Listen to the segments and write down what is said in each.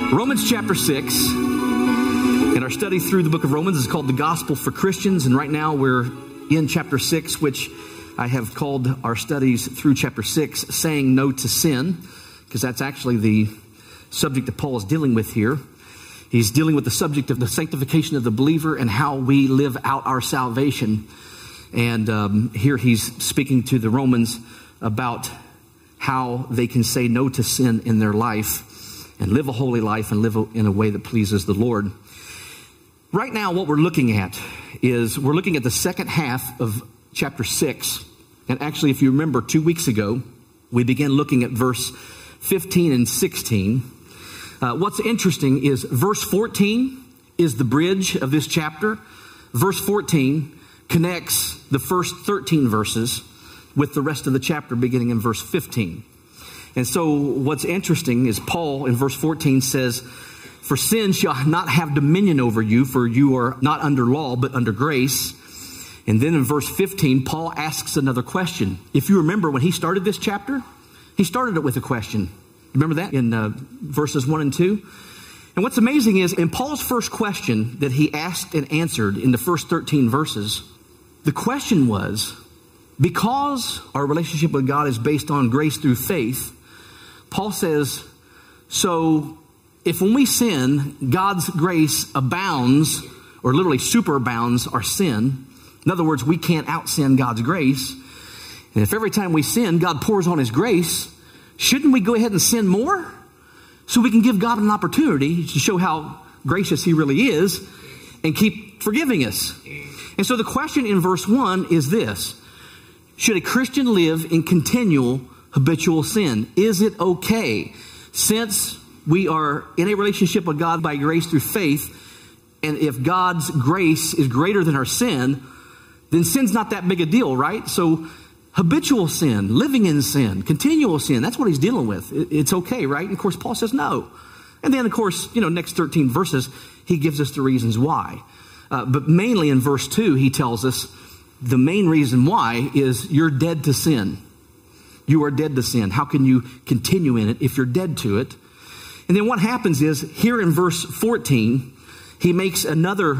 Romans chapter 6, and our study through the book of Romans is called The Gospel for Christians, and right now we're in chapter 6, which I have called our studies through chapter 6, Saying No to Sin, because that's actually the subject that Paul is dealing with here. He's dealing with the subject of the sanctification of the believer and how we live out our salvation. And here he's speaking to the Romans about how they can say no to sin in their life and live a holy life and live in a way that pleases the Lord. Right now, what we're looking at is we're looking at the second half of chapter 6. And actually, if you remember 2 weeks ago, we began looking at verse 15 and 16. What's interesting is verse 14 is the bridge of this chapter. Verse 14 connects the first 13 verses with the rest of the chapter beginning in verse 15. And so what's interesting is Paul in verse 14 says, "For sin shall not have dominion over you, for you are not under law, but under grace." And then in verse 15, Paul asks another question. If you remember when he started this chapter, he started it with a question. Remember that in verses 1 and 2? And what's amazing is in Paul's first question that he asked and answered in the first 13 verses, the question was, because our relationship with God is based on grace through faith, Paul says, so if when we sin, God's grace abounds, or literally superabounds our sin. In other words, we can't out-sin God's grace. And if every time we sin, God pours on his grace, shouldn't we go ahead and sin more? So we can give God an opportunity to show how gracious he really is and keep forgiving us. And so the question in verse 1 is this: should a Christian live in continual habitual sin? Is it okay, since we are in a relationship with God by grace through faith, and if God's grace is greater than our sin, then sin's not that big a deal, right? So habitual sin, living in sin, continual sin, that's what he's dealing with. It's okay, right? And of course, Paul says no. And then, of course, next 13 verses, he gives us the reasons why. But mainly in verse 2, he tells us the main reason why is you're dead to sin. You are dead to sin. How can you continue in it if you're dead to it? And then what happens is, here in verse 14, he makes another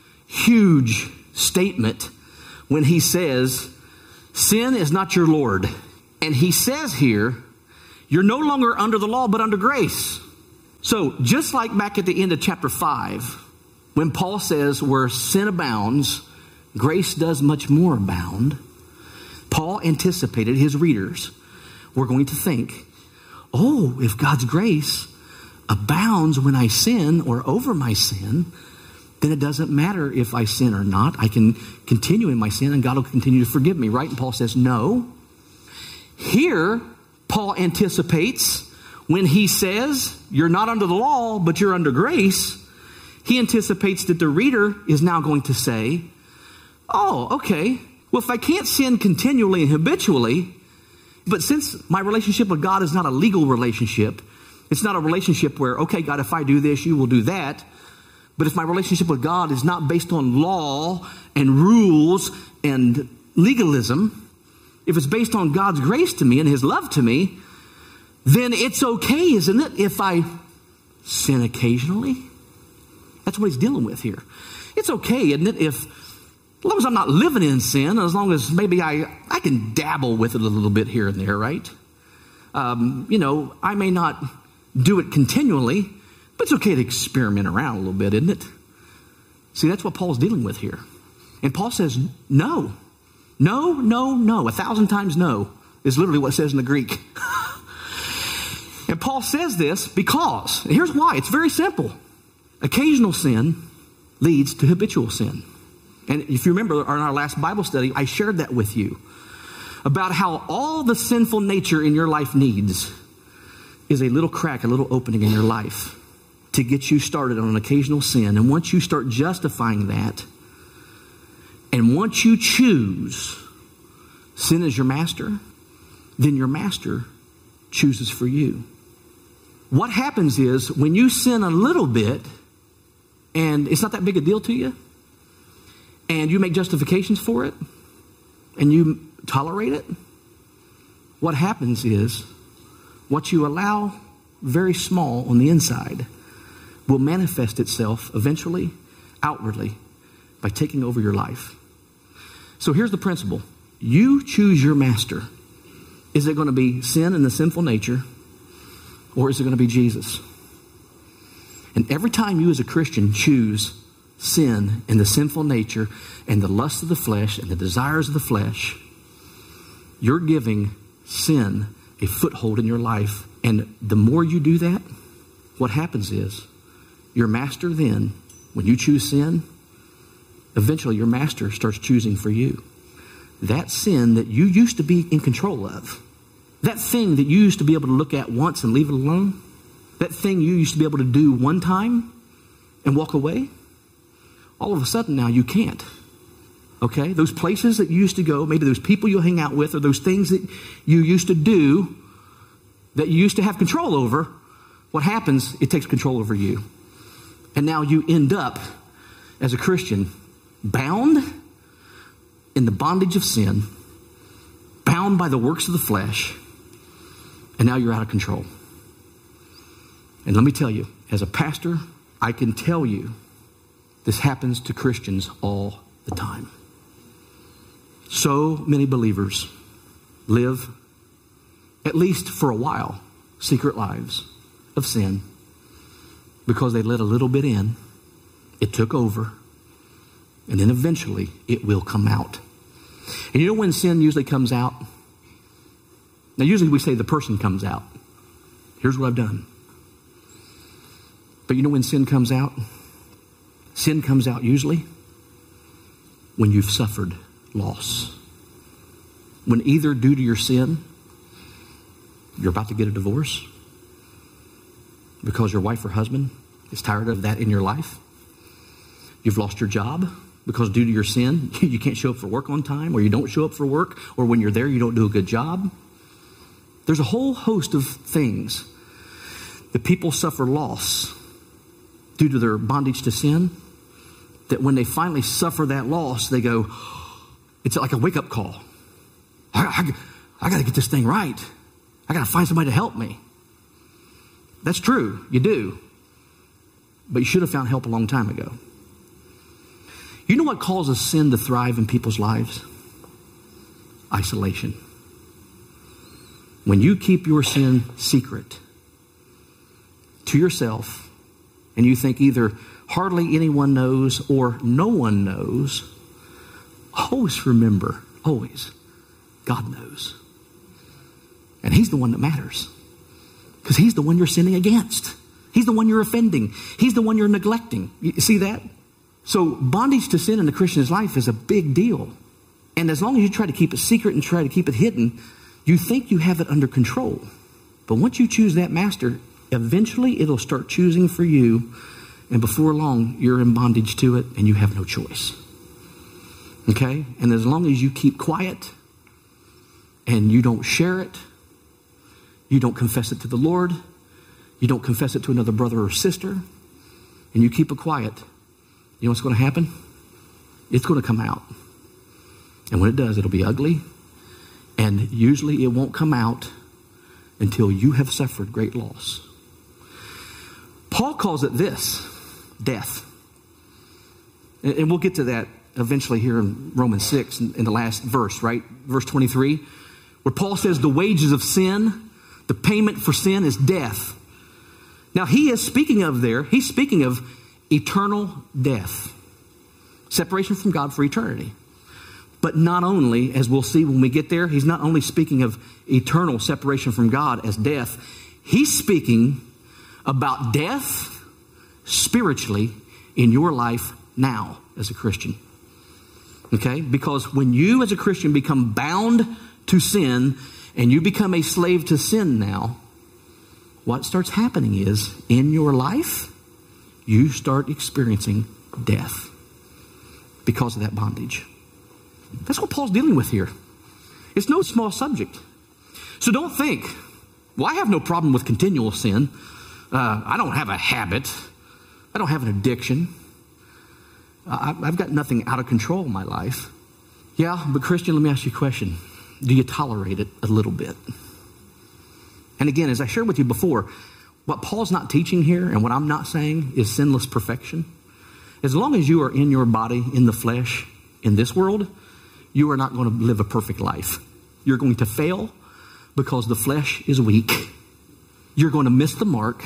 huge statement when he says, sin is not your Lord. And he says here, you're no longer under the law, but under grace. So just like back at the end of chapter 5, when Paul says where sin abounds, grace does much more abound, Paul anticipated his readers were going to think, oh, if God's grace abounds when I sin or over my sin, then it doesn't matter if I sin or not. I can continue in my sin and God will continue to forgive me, right? And Paul says, no. Here, Paul anticipates when he says, you're not under the law, but you're under grace. He anticipates that the reader is now going to say, oh, okay. Well, if I can't sin continually and habitually, but since my relationship with God is not a legal relationship, it's not a relationship where, okay, God, if I do this, you will do that. But if my relationship with God is not based on law and rules and legalism, if it's based on God's grace to me and his love to me, then it's okay, isn't it, if I sin occasionally? That's what he's dealing with here. It's okay, isn't it, if, as long as I'm not living in sin, as long as maybe I can dabble with it a little bit here and there, right? I may not do it continually, but it's okay to experiment around a little bit, isn't it? See, that's what Paul's dealing with here. And Paul says, no. No, no, no. 1,000 times no is literally what it says in the Greek. And Paul says this because, here's why. It's very simple. Occasional sin leads to habitual sin. And if you remember in our last Bible study, I shared that with you about how all the sinful nature in your life needs is a little crack, a little opening in your life to get you started on an occasional sin. And once you start justifying that, and once you choose sin as your master, then your master chooses for you. What happens is when you sin a little bit and it's not that big a deal to you, and you make justifications for it, and you tolerate it, what happens is what you allow very small on the inside will manifest itself eventually, outwardly, by taking over your life. So here's the principle. You choose your master. Is it going to be sin and the sinful nature, or is it going to be Jesus? And every time you as a Christian choose sin and the sinful nature and the lust of the flesh and the desires of the flesh, you're giving sin a foothold in your life. And the more you do that, what happens is your master then, when you choose sin, eventually your master starts choosing for you. That sin that you used to be in control of, that thing that you used to be able to look at once and leave it alone, that thing you used to be able to do one time and walk away, all of a sudden now you can't. Okay? Those places that you used to go, maybe those people you hang out with, or those things that you used to do that you used to have control over, what happens, it takes control over you. And now you end up, as a Christian, bound in the bondage of sin, bound by the works of the flesh, and now you're out of control. And let me tell you, as a pastor, I can tell you this happens to Christians all the time. So many believers live, at least for a while, secret lives of sin because they let a little bit in, it took over, and then eventually it will come out. And you know when sin usually comes out? Now usually we say the person comes out. Here's what I've done. But you know when sin comes out? Sin comes out usually when you've suffered loss. When either due to your sin, you're about to get a divorce because your wife or husband is tired of that in your life. You've lost your job because due to your sin, you can't show up for work on time, or you don't show up for work, or when you're there, you don't do a good job. There's a whole host of things that people suffer loss due to their bondage to sin, that when they finally suffer that loss, they go, it's like a wake-up call. I got to get this thing right. I got to find somebody to help me. That's true. You do. But you should have found help a long time ago. You know what causes sin to thrive in people's lives? Isolation. When you keep your sin secret to yourself, and you think either hardly anyone knows or no one knows, always remember, always, God knows. And He's the one that matters. Because He's the one you're sinning against. He's the one you're offending. He's the one you're neglecting. You see that? So bondage to sin in the Christian's life is a big deal. And as long as you try to keep it secret and try to keep it hidden, you think you have it under control. But once you choose that master, eventually it'll start choosing for you. And before long, you're in bondage to it and you have no choice. Okay? And as long as you keep quiet and you don't share it, you don't confess it to the Lord, you don't confess it to another brother or sister, and you keep it quiet, you know what's going to happen? It's going to come out. And when it does, it'll be ugly. And usually it won't come out until you have suffered great loss. Paul calls it this, death. And we'll get to that eventually here in Romans 6 in the last verse, right? Verse 23, where Paul says the wages of sin, the payment for sin is death. Now he is speaking of there, he's speaking of eternal death. Separation from God for eternity. But not only, as we'll see when we get there, he's not only speaking of eternal separation from God as death, he's speaking about death spiritually in your life now as a Christian. Okay? Because when you as a Christian become bound to sin and you become a slave to sin now, what starts happening is in your life, you start experiencing death because of that bondage. That's what Paul's dealing with here. It's no small subject. So don't think, well, I have no problem with continual sin. I don't have a habit. I don't have an addiction. I've got nothing out of control in my life. Yeah, but Christian, let me ask you a question. Do you tolerate it a little bit? And again, as I shared with you before, What Paul's not teaching here, and what I'm not saying, is sinless perfection. As long as you are in your body, in the flesh, in this world, you are not going to live a perfect life. You're going to fail because the flesh is weak. You're going to miss the mark.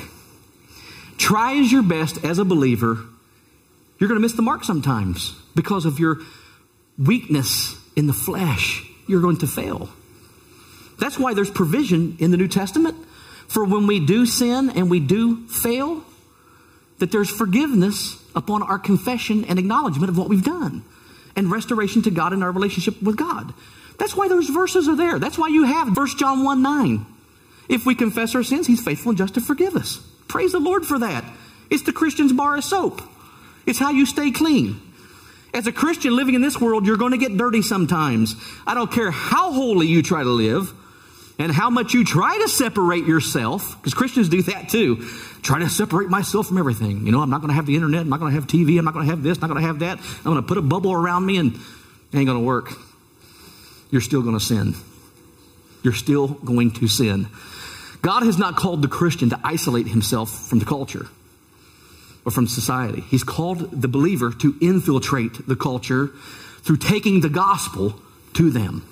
Try as your best as a believer. You're going to miss the mark sometimes because of your weakness in the flesh. You're going to fail. That's why there's provision in the New Testament for when we do sin and we do fail, that there's forgiveness upon our confession and acknowledgement of what we've done, and restoration to God in our relationship with God. That's why those verses are there. That's why you have 1 John 1:9. If we confess our sins, he's faithful and just to forgive us. Praise the Lord for that. It's the Christian's bar of soap. It's how you stay clean. As a Christian living in this world, you're going to get dirty sometimes. I don't care how holy you try to live and how much you try to separate yourself, because Christians do that too. Try to separate myself from everything. You know, I'm not going to have the internet. I'm not going to have TV. I'm not going to have this. I'm not going to have that. I'm going to put a bubble around me, and it ain't going to work. You're still going to sin. You're still going to sin. God has not called the Christian to isolate himself from the culture or from society. He's called the believer to infiltrate the culture through taking the gospel to them.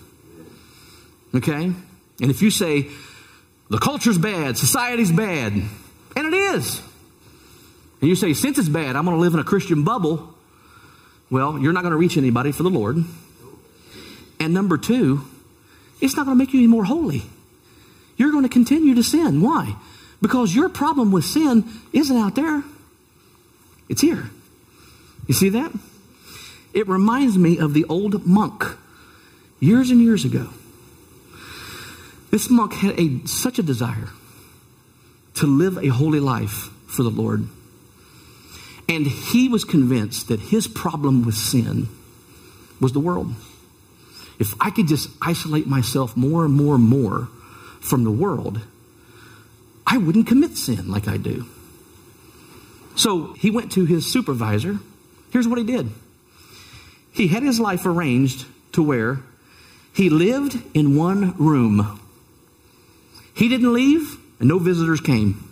Okay? And if you say, the culture's bad, society's bad, and it is, and you say, since it's bad, I'm going to live in a Christian bubble, well, you're not going to reach anybody for the Lord. And number two, it's not going to make you any more holy. You're going to continue to sin. Why? Because your problem with sin isn't out there. It's here. You see that? It reminds me of the old monk years and years ago. This monk had such a desire to live a holy life for the Lord. And he was convinced that his problem with sin was the world. If I could just isolate myself more and more and more from the world, I wouldn't commit sin like I do. So he went to his supervisor. Here's what he did. He had his life arranged to where he lived in one room. He didn't leave, and no visitors came.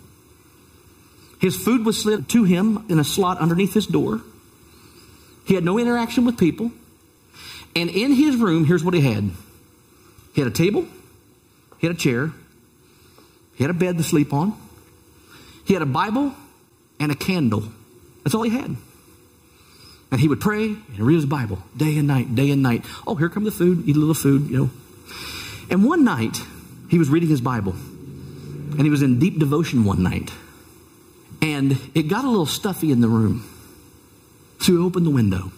His food was slid to him in a slot underneath his door. He had no interaction with people. And in his room, here's what he had. He had a table. He had a chair. He had a bed to sleep on. He had a Bible and a candle. That's all he had. And he would pray and read his Bible day and night, day and night. Oh, here come the food. Eat a little food, you know. And one night, he was reading his Bible. And he was in deep devotion one night. And it got a little stuffy in the room. So he opened the window.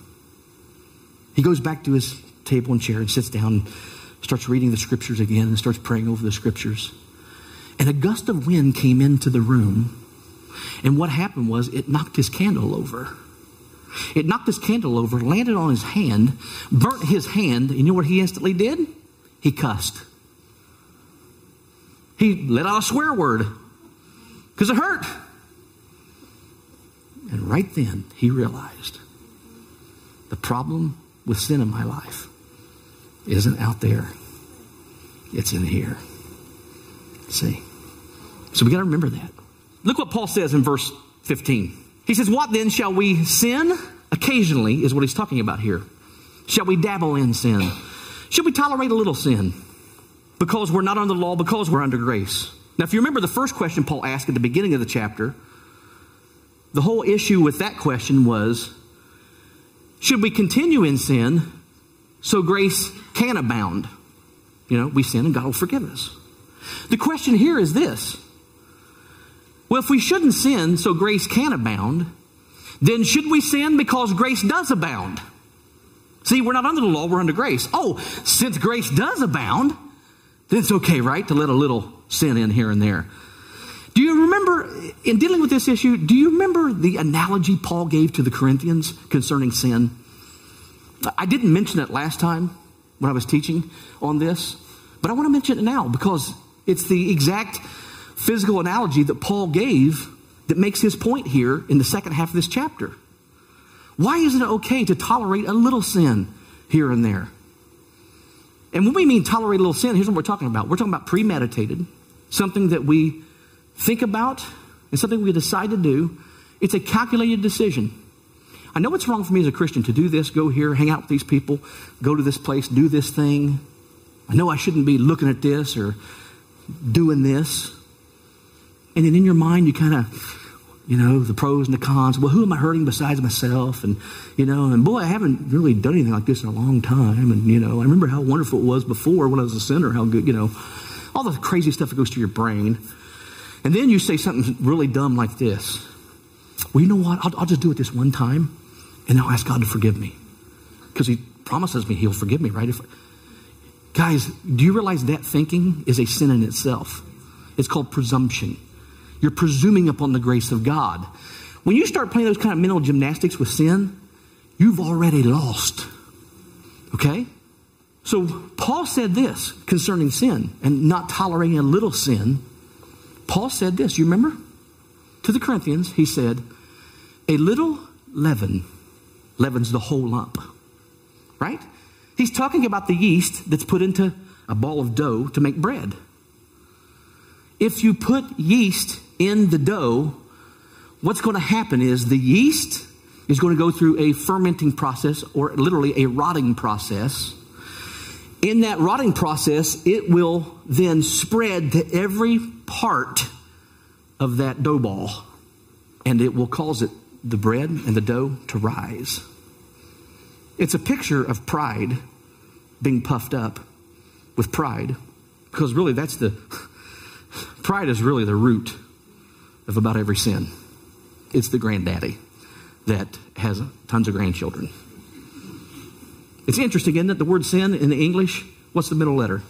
He goes back to his table and chair and sits down and starts reading the scriptures again and starts praying over the scriptures. And a gust of wind came into the room. And what happened was it knocked his candle over. It knocked his candle over, landed on his hand, burnt his hand. And you know what he instantly did? He cussed. He let out a swear word because it hurt. And right then he realized the problem with sin in my life isn't out there. It's in here. See? So we got to remember that. Look what Paul says in verse 15. He says, what then, shall we sin? Occasionally is what he's talking about here. Shall we dabble in sin? Should we tolerate a little sin? Because we're not under the law, because we're under grace. Now, if you remember the first question Paul asked at the beginning of the chapter, the whole issue with that question was, should we continue in sin so grace can abound? You know, we sin and God will forgive us. The question here is this. Well, if we shouldn't sin so grace can abound, then should we sin because grace does abound? See, we're not under the law, we're under grace. Oh, since grace does abound, then it's okay, right, to let a little sin in here and there. Do you remember, in dealing with this issue, do you remember the analogy Paul gave to the Corinthians concerning sin? I didn't mention it last time when I was teaching on this, but I want to mention it now because it's the exact physical analogy that Paul gave that makes his point here in the second half of this chapter. Why isn't it okay to tolerate a little sin here and there? And when we mean tolerate a little sin, here's what we're talking about. We're talking about premeditated, something that we think about and something we decide to do, it's a calculated decision. I know it's wrong for me as a Christian to do this, go here, hang out with these people, go to this place, do this thing. I know I shouldn't be looking at this or doing this. And then in your mind, you kind of, the pros and the cons. Well, who am I hurting besides myself? And, and boy, I haven't really done anything like this in a long time. And, I remember how wonderful it was before when I was a sinner, how good, all the crazy stuff that goes to your brain. And then you say something really dumb like this. Well, you know what? I'll just do it this one time, and I'll ask God to forgive me. Because he promises me he'll forgive me, right? Guys, do you realize that thinking is a sin in itself? It's called presumption. You're presuming upon the grace of God. When you start playing those kind of mental gymnastics with sin, you've already lost. Okay? So Paul said this concerning sin and not tolerating a little sin. Paul said this, you remember? To the Corinthians, he said, a little leaven leavens the whole lump. Right? He's talking about the yeast that's put into a ball of dough to make bread. If you put yeast in the dough, what's going to happen is the yeast is going to go through a fermenting process, or literally a rotting process. In that rotting process, it will then spread to every part of that dough ball, and it will cause the bread and the dough to rise. It's a picture of pride, being puffed up with pride, because really pride is really the root of about every sin. It's the granddaddy that has tons of grandchildren. It's interesting, isn't it? The word sin in the English, what's the middle letter?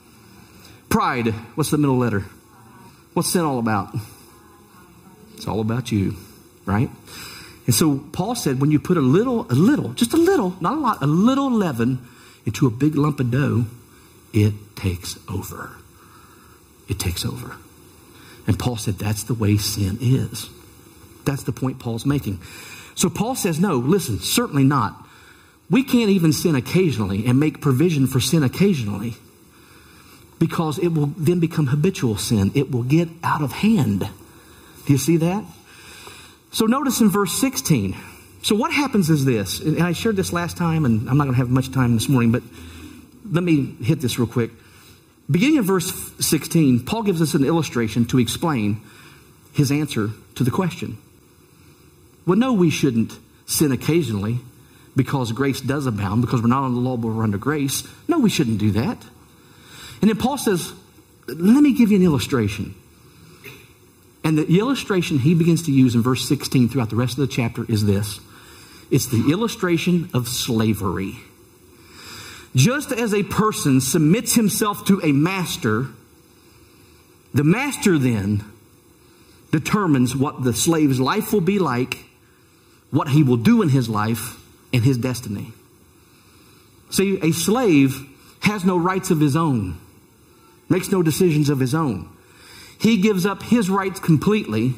Pride, what's the middle letter? What's sin all about? It's all about you, right? And so Paul said, when you put a little, just a little, not a lot, a little leaven into a big lump of dough, it takes over. It takes over. And Paul said that's the way sin is. That's the point Paul's making. So Paul says, no, listen, certainly not. We can't even sin occasionally and make provision for sin occasionally, because it will then become habitual sin. It will get out of hand. Do you see that? So notice in verse 16. So what happens is this, and I shared this last time, and I'm not going to have much time this morning, but let me hit this real quick. Beginning in verse 16, Paul gives us an illustration to explain his answer to the question. Well, no, we shouldn't sin occasionally because grace does abound, because we're not under the law, but we're under grace. No, we shouldn't do that. And then Paul says, let me give you an illustration. And the illustration he begins to use in verse 16 throughout the rest of the chapter is this. It's the illustration of slavery. Just as a person submits himself to a master, the master then determines what the slave's life will be like, what he will do in his life, and his destiny. See, a slave has no rights of his own, makes no decisions of his own. He gives up his rights completely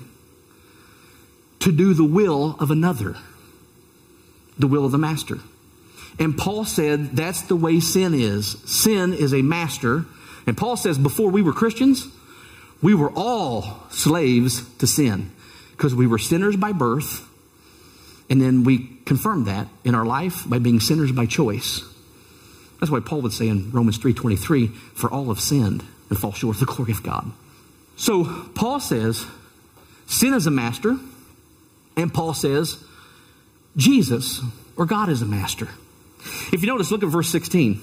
to do the will of another, the will of the master. And Paul said that's the way sin is. Sin is a master. And Paul says before we were Christians, we were all slaves to sin, because we were sinners by birth. And then we confirmed that in our life by being sinners by choice. That's why Paul would say in Romans 3:23, for all have sinned and fall short of the glory of God. So Paul says sin is a master. And Paul says Jesus or God is a master. If you notice, look at verse 16.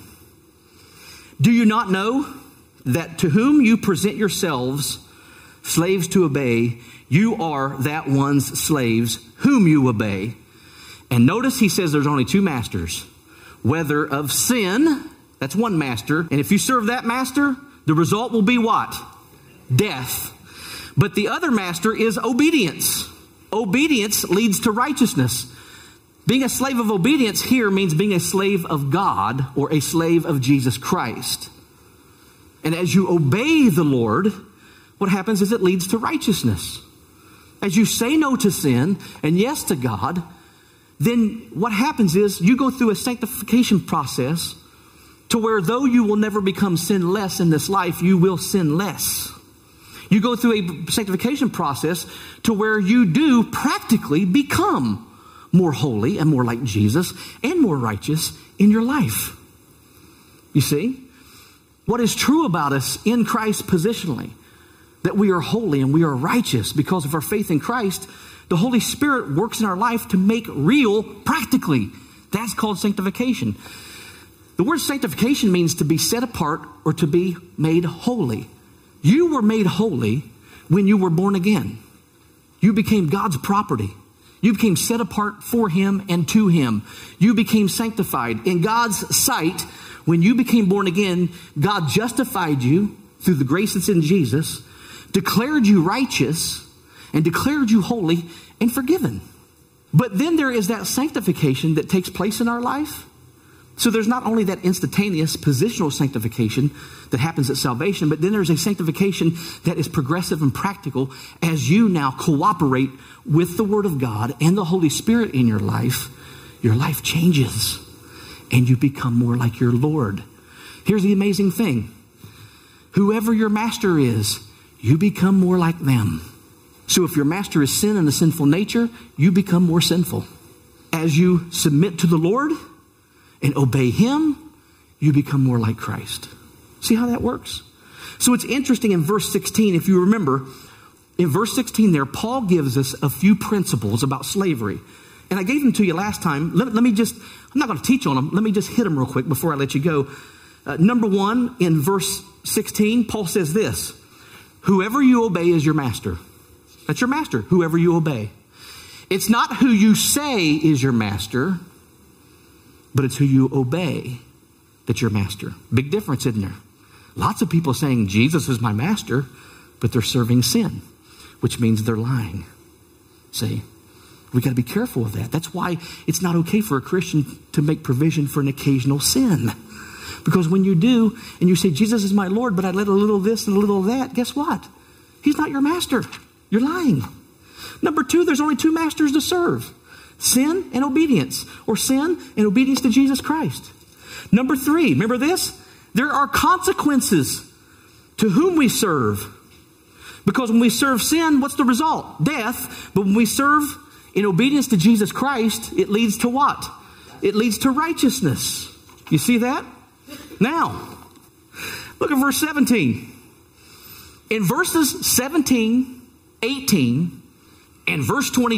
Do you not know that to whom you present yourselves slaves to obey, you are that one's slaves whom you obey? And notice he says there's only two masters. Whether of sin, that's one master. And if you serve that master, the result will be what? Death. But the other master is obedience. Obedience leads to righteousness. Being a slave of obedience here means being a slave of God or a slave of Jesus Christ. And as you obey the Lord, what happens is it leads to righteousness. As you say no to sin and yes to God, then what happens is you go through a sanctification process to where though you will never become sinless in this life, you will sin less. You go through a sanctification process to where you do practically become more holy and more like Jesus and more righteous in your life. You see, what is true about us in Christ positionally, that we are holy and we are righteous because of our faith in Christ, the Holy Spirit works in our life to make real practically. That's called sanctification. The word sanctification means to be set apart or to be made holy. You were made holy when you were born again. You became God's property. You became set apart for Him and to Him. You became sanctified. In God's sight, when you became born again, God justified you through the grace that's in Jesus, declared you righteous, and declared you holy and forgiven. But then there is that sanctification that takes place in our life. So there's not only that instantaneous positional sanctification that happens at salvation, but then there's a sanctification that is progressive and practical as you now cooperate with the Word of God and the Holy Spirit in your life. Your life changes and you become more like your Lord. Here's the amazing thing. Whoever your master is, you become more like them. So if your master is sin and a sinful nature, you become more sinful. As you submit to the Lord and obey Him, you become more like Christ. See how that works? So it's interesting in verse 16, if you remember, in verse 16 there, Paul gives us a few principles about slavery. And I gave them to you last time. Let me just, I'm not going to teach on them. Let me just hit them real quick before I let you go. Number one, in verse 16, Paul says this: whoever you obey is your master. That's your master, whoever you obey. It's not who you say is your master, but it's who you obey that's your master. Big difference, isn't there? Lots of people saying Jesus is my master, but they're serving sin, which means they're lying. See, we got to be careful of that. That's why it's not okay for a Christian to make provision for an occasional sin. Because when you do, and you say, Jesus is my Lord, but I let a little of this and a little of that, guess what? He's not your master. You're lying. Number two, there's only two masters to serve: sin and obedience, or sin and obedience to Jesus Christ. Number three, remember this? There are consequences to whom we serve. Because when we serve sin, what's the result? Death. But when we serve in obedience to Jesus Christ, it leads to what? It leads to righteousness. You see that? Now, look at verse 17. In verses 17, 18, and verse 20,